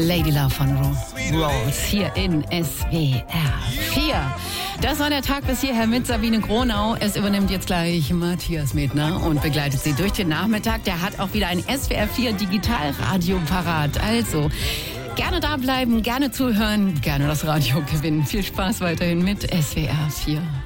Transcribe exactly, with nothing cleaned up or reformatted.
Lady Love von Rose hier in S W R vier. Das war der Tag bis hierher mit Sabine Gronau. Es übernimmt jetzt gleich Matthias Medner und begleitet sie durch den Nachmittag. Der hat auch wieder ein S W R vier Digitalradio parat. Also gerne da bleiben, gerne zuhören, gerne das Radio gewinnen. Viel Spaß weiterhin mit S W R vier.